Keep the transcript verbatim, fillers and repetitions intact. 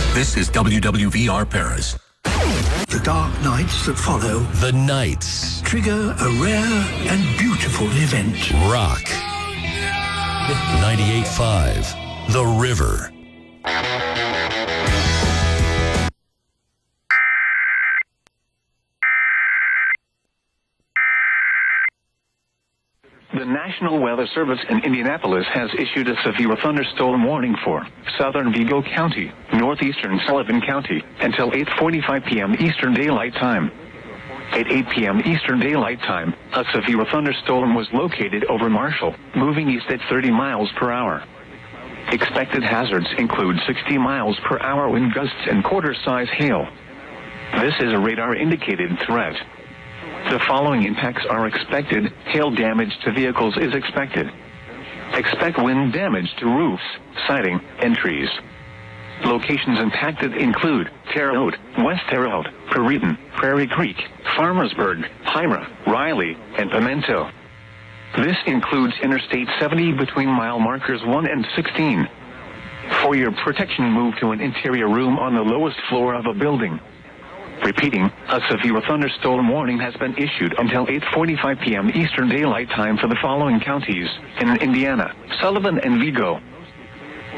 This is W W V R Paris. The dark nights that follow. The nights. Trigger a rare and beautiful event. Rock. ninety-eight point five. The River. The National Weather Service in Indianapolis has issued a severe thunderstorm warning for southern Vigo County, northeastern Sullivan County, until eight forty-five p.m. Eastern Daylight Time. At eight p.m. Eastern Daylight Time, a severe thunderstorm was located over Marshall, moving east at thirty miles per hour. Expected hazards include sixty miles per hour wind gusts and quarter-size hail. This is a radar-indicated threat. The following impacts are expected. Hail damage to vehicles is expected. Expect wind damage to roofs, siding, and trees. Locations impacted include Terre Haute, West Terre Haute, Perryton, Prairie Creek, Farmersburg, Hira, Riley, and Pimento. This includes Interstate seventy between mile markers one and sixteen. For your protection, move to an interior room on the lowest floor of a building. Repeating, a severe thunderstorm warning has been issued until eight forty-five p.m. Eastern Daylight Time for the following counties in Indiana: Sullivan and Vigo,